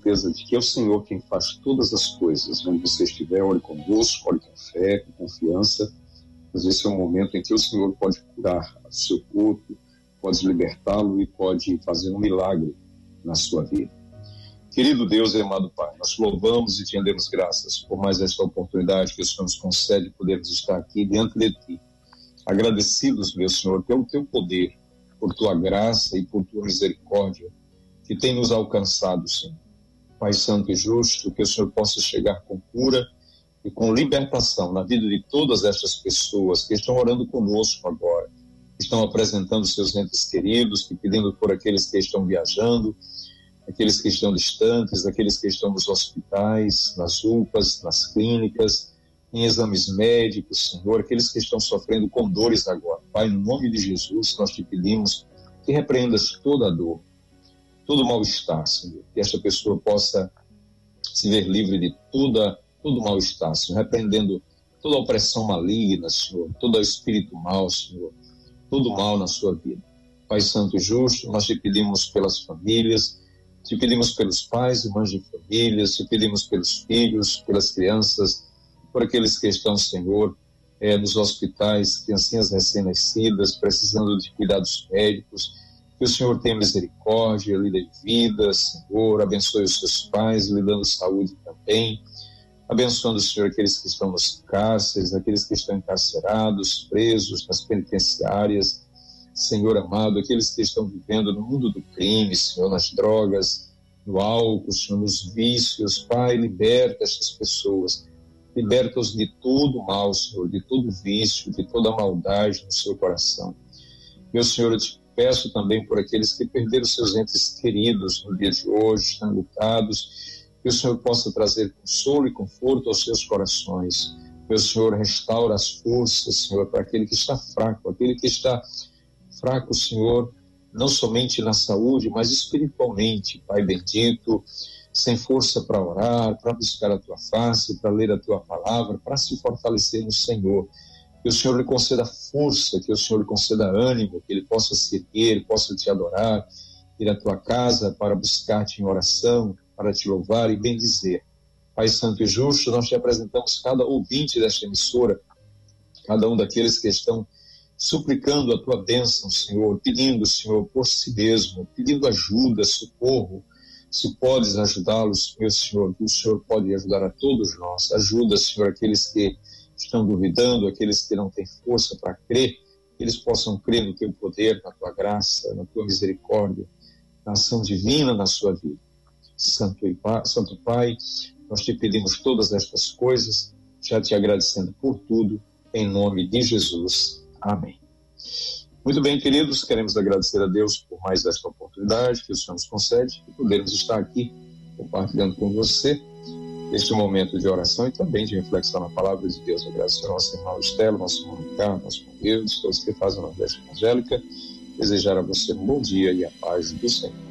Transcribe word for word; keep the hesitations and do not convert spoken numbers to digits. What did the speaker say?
certeza de que é o Senhor quem faz todas as coisas. Onde você estiver, ore conosco, ore com fé, com confiança. Mas esse é um momento em que o Senhor pode curar o seu corpo, pode libertá-lo e pode fazer um milagre na sua vida. Querido Deus e amado Pai, nós louvamos e te rendemos graças por mais esta oportunidade que o Senhor nos concede de podermos estar aqui diante de Ti. Agradecidos, meu Senhor, pelo Teu poder, por Tua graça e por Tua misericórdia que tem nos alcançado, Senhor. Pai Santo e Justo, que o Senhor possa chegar com cura e com libertação na vida de todas estas pessoas que estão orando conosco agora, que estão apresentando seus entes queridos, que pedindo por aqueles que estão viajando, aqueles que estão distantes, aqueles que estão nos hospitais, nas U P As, nas clínicas, em exames médicos, Senhor, aqueles que estão sofrendo com dores agora. Pai, no nome de Jesus, nós te pedimos que repreendas toda a dor, todo mal-estar, Senhor, que esta pessoa possa se ver livre de toda, todo mal-estar, Senhor, repreendendo toda a opressão maligna, Senhor, todo espírito mal, Senhor, todo mal na sua vida. Pai Santo e Justo, nós te pedimos pelas famílias, te pedimos pelos pais e mães de famílias, te pedimos pelos filhos, pelas crianças, por aqueles que estão, Senhor, é, nos hospitais, criancinhas recém-nascidas, precisando de cuidados médicos. Que o Senhor tenha misericórdia, lhe dê vida, Senhor, abençoe os seus pais, lhe dando saúde também. Abençoando, Senhor, aqueles que estão nos cárceres, aqueles que estão encarcerados, presos nas penitenciárias. Senhor amado, aqueles que estão vivendo no mundo do crime, Senhor, nas drogas, no álcool, Senhor, nos vícios. Pai, liberta essas pessoas. Liberta-os de todo mal, Senhor, de todo vício, de toda maldade no seu coração. Meu Senhor, eu te peço também por aqueles que perderam seus entes queridos no dia de hoje, estão lutados, que o Senhor possa trazer consolo e conforto aos seus corações. Meu Senhor, restaura as forças, Senhor, para aquele que está fraco, aquele que está fraco, Senhor, não somente na saúde, mas espiritualmente, Pai bendito, sem força para orar, para buscar a Tua face, para ler a Tua palavra, para se fortalecer no Senhor. Que o Senhor lhe conceda força, que o Senhor lhe conceda ânimo, que ele possa se erguer, possa te adorar, ir à Tua casa para buscar-te em oração, para te louvar e bendizer. Pai Santo e Justo, nós te apresentamos cada ouvinte desta emissora, cada um daqueles que estão suplicando a Tua bênção, Senhor, pedindo, Senhor, por si mesmo, pedindo ajuda, socorro. Se podes ajudá-los, meu Senhor, o Senhor pode ajudar a todos nós. Ajuda, Senhor, aqueles que estão duvidando, aqueles que não têm força para crer, que eles possam crer no Teu poder, na Tua graça, na Tua misericórdia, na ação divina na sua vida. Santo, e Pai, Santo Pai, nós te pedimos todas estas coisas, já te agradecendo por tudo, em nome de Jesus. Amém. Muito bem, queridos, queremos agradecer a Deus por mais esta oportunidade que o Senhor nos concede, de podermos estar aqui compartilhando com você este momento de oração e também de reflexão na palavra de Deus. Agradecer ao nosso irmão Estela, nosso irmão Ricardo, nosso irmão Deus, todos que fazem a Nordeste Evangélica. Desejar a você um bom dia e a paz do Senhor.